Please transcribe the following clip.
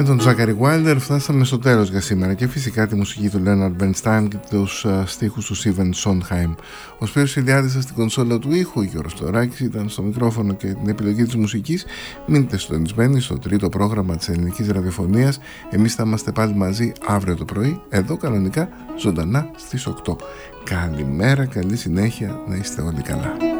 Με τον Ζάκαρη Wilder φτάσαμε στο τέλος για σήμερα και φυσικά τη μουσική του Leonard Bernstein και τους στίχους του Steven Sondheim. Ο Σπύρος Ηλιάδης στην κονσόλα του ήχου, ο Γιώργος Τωράκης ήταν στο μικρόφωνο και την επιλογή της μουσικής. Μείνετε συντονισμένοι στο τρίτο πρόγραμμα της ελληνικής ραδιοφωνίας. Εμείς θα είμαστε πάλι μαζί αύριο το πρωί, εδώ κανονικά ζωντανά στις 8. Καλημέρα, καλή συνέχεια, να είστε όλοι καλά.